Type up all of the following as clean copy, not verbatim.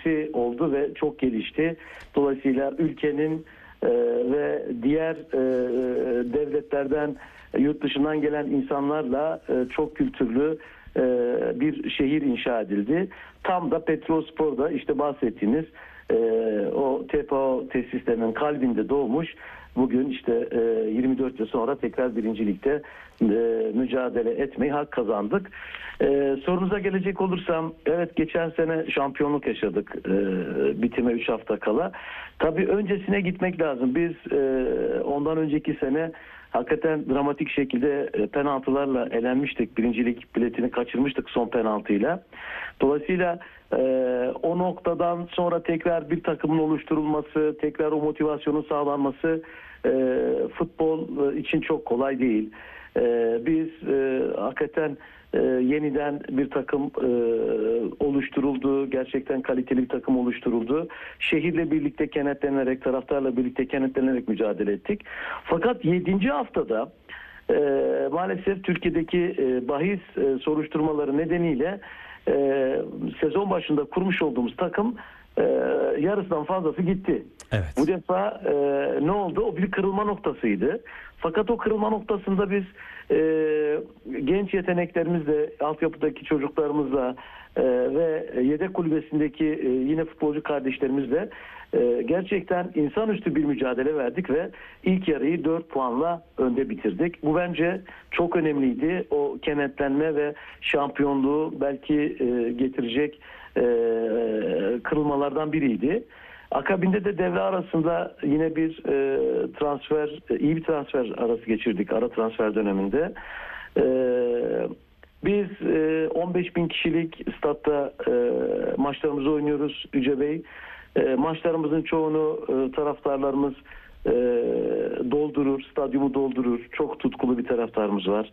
etkisi oldu ve çok gelişti. Dolayısıyla ülkenin ve diğer devletlerden, yurt dışından gelen insanlarla çok kültürlü bir şehir inşa edildi. Tam da Petrolspor'da işte bahsettiğiniz o TPO tesislerinin kalbinde doğmuş. Bugün işte 24 yıl sonra tekrar birincilikte mücadele etmeyi hak kazandık. Sorunuza gelecek olursam, evet, geçen sene şampiyonluk yaşadık bitime 3 hafta kala. Tabii öncesine gitmek lazım. Biz ondan önceki sene hakikaten dramatik şekilde penaltılarla elenmiştik. Birincilik biletini kaçırmıştık son penaltıyla. Dolayısıyla o noktadan sonra tekrar bir takımın oluşturulması, tekrar o motivasyonun sağlanması futbol için çok kolay değil. Biz hakikaten yeniden bir takım oluşturuldu. Gerçekten kaliteli bir takım oluşturuldu. Şehirle birlikte kenetlenerek, taraftarla birlikte kenetlenerek mücadele ettik. Fakat 7. haftada maalesef Türkiye'deki bahis soruşturmaları nedeniyle sezon başında kurmuş olduğumuz takım yarısından fazlası gitti. Evet. Bu defa ne oldu? O bir kırılma noktasıydı. Fakat o kırılma noktasında biz genç yeteneklerimizle, altyapıdaki çocuklarımızla ve yedek kulübesindeki yine futbolcu kardeşlerimizle gerçekten insanüstü bir mücadele verdik ve ilk yarıyı 4 puanla önde bitirdik. Bu bence çok önemliydi. O kenetlenme ve şampiyonluğu belki getirecek kırılmalardan biriydi. Akabinde de devre arasında yine bir iyi bir transfer arası geçirdik, ara transfer döneminde. Biz 15 bin kişilik statta maçlarımızı oynuyoruz Yüce Bey. Maçlarımızın çoğunu taraftarlarımız doldurur, stadyumu doldurur. Çok tutkulu bir taraftarımız var.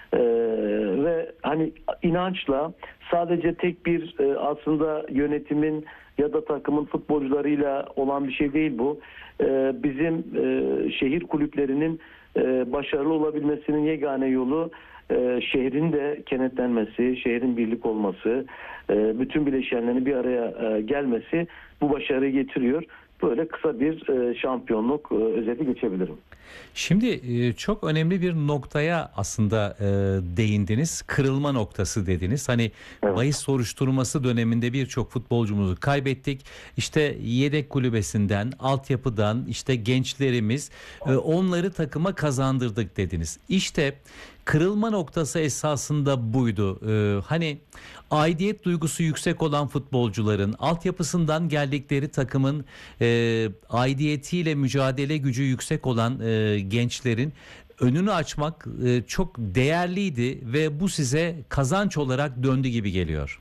Ve hani inançla, sadece tek bir aslında yönetimin ya da takımın futbolcularıyla olan bir şey değil bu. Bizim şehir kulüplerinin başarılı olabilmesinin yegane yolu şehrin de kenetlenmesi, şehrin birlik olması, bütün bileşenlerin bir araya gelmesi bu başarıyı getiriyor. Böyle kısa bir şampiyonluk özeti geçebilirim. Şimdi çok önemli bir noktaya aslında değindiniz. Kırılma noktası dediniz. Hani Evet. bahis soruşturması döneminde birçok futbolcumuzu kaybettik. İşte yedek kulübesinden, altyapıdan, işte gençlerimiz, onları takıma kazandırdık dediniz. İşte kırılma noktası esasında buydu. Hani aidiyet duygusu yüksek olan futbolcuların, altyapısından geldikleri takımın aidiyetiyle mücadele gücü yüksek olan gençlerin önünü açmak çok değerliydi ve bu size kazanç olarak döndü gibi geliyor.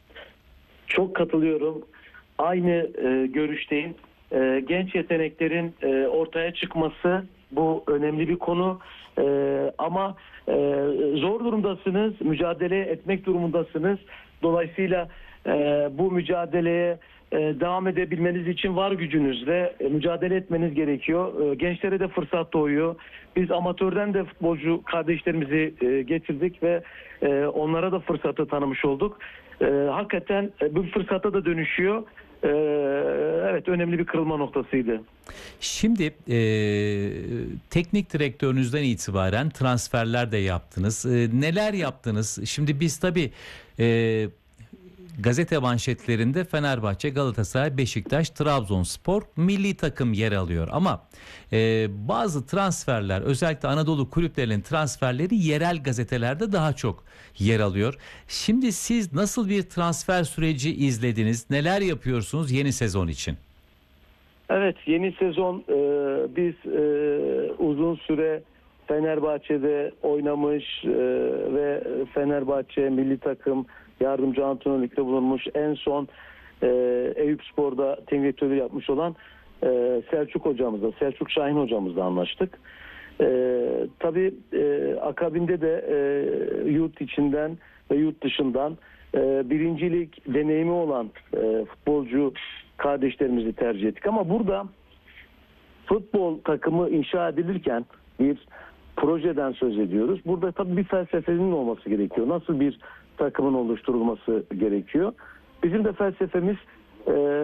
Çok katılıyorum. Aynı görüşteyim. Genç yeteneklerin ortaya çıkması bu önemli bir konu. Ama zor durumdasınız, mücadele etmek durumundasınız. Dolayısıyla bu mücadeleye devam edebilmeniz için var gücünüzle mücadele etmeniz gerekiyor. Gençlere de fırsat doğuyor. Biz amatörden de futbolcu kardeşlerimizi getirdik ve onlara da fırsatı tanımış olduk. Hakikaten bu fırsata da dönüşüyor. Evet, önemli bir kırılma noktasıydı. Şimdi teknik direktörünüzden itibaren transferler de yaptınız. Neler yaptınız? Şimdi biz tabii gazete manşetlerinde Fenerbahçe, Galatasaray, Beşiktaş, Trabzonspor milli takım yer alıyor. Ama bazı transferler, özellikle Anadolu kulüplerinin transferleri yerel gazetelerde daha çok yer alıyor. Şimdi siz nasıl bir transfer süreci izlediniz? Neler yapıyorsunuz yeni sezon için? Evet, yeni sezon biz uzun süre Fenerbahçe'de oynamış ve Fenerbahçe milli takım yardımcı antrenörlükte bulunmuş, en son Eyüpspor'da teknik direktörlüğü yapmış olan Selçuk hocamızla, Selçuk Şahin hocamızla anlaştık. Tabii akabinde de yurt içinden ve yurt dışından birincilik deneyimi olan futbolcu kardeşlerimizi tercih ettik. Ama burada futbol takımı inşa edilirken bir projeden söz ediyoruz. Burada tabii bir felsefenin olması gerekiyor. Nasıl bir takımın oluşturulması gerekiyor? Bizim de felsefemiz